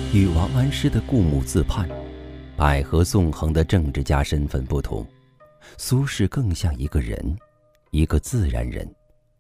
与王安石的固木自叛、百合纵横的政治家身份不同，苏轼更像一个人，一个自然人。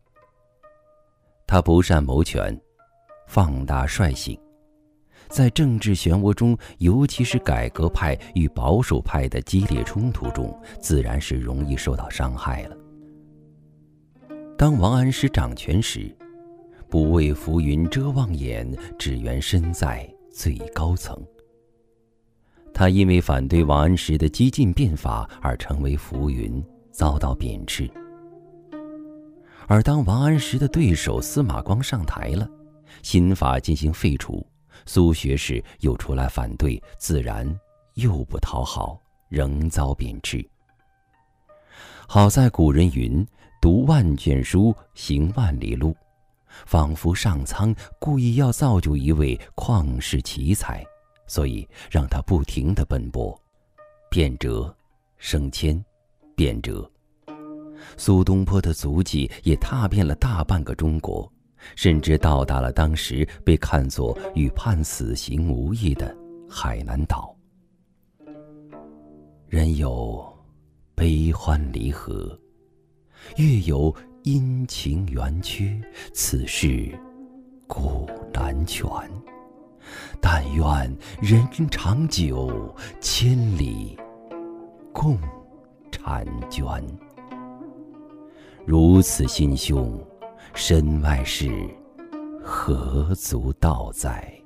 他不善谋权，放大率性，在政治漩涡中，尤其是改革派与保守派的激烈冲突中，自然是容易受到伤害了。当王安石掌权时，不为浮云遮望眼，只缘身在最高层。他因为反对王安石的激进变法而成为浮云，遭到贬斥。而当王安石的对手司马光上台了，新法进行废除，苏学士又出来反对，自然又不讨好，仍遭贬斥。好在古人云：读万卷书，行万里路，仿佛上苍故意要造就一位旷世奇才，所以让他不停地奔波，变折、升迁、变折。苏东坡的足迹也踏遍了大半个中国，甚至到达了当时被看作与判死刑无异的海南岛。人有悲欢离合，月有阴晴圆缺，此事古难全。但愿人长久，千里共婵娟。如此心胸，身外事何足道哉？